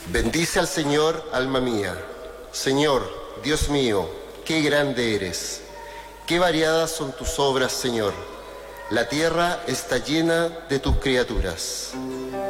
Bendice al Señor, alma mía. Señor, Dios mío, qué grande eres. Qué variadas son tus obras, Señor. La tierra está llena de tus criaturas.